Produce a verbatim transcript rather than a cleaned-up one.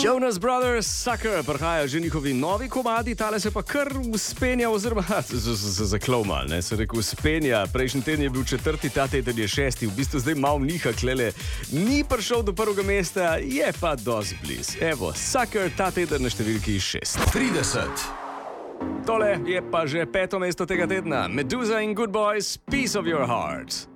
Jonas Brothers, Sucker, prihajajo že njihovi novi komadi, tale se pa kar uspenja, oziroma se zakloma, ne, se rekel uspenja. Prejšnji teden je bil četrti, ta teden je šesti, v bistvu zdaj malo niha klele. Ni prišel do prvega mesta, je pa dosti bliz. Evo, Sucker, ta teden na številki šest. trideset. Tole je pa že peto mesto tega tedna. Meduza in Good Boys, Piece of Your Heart.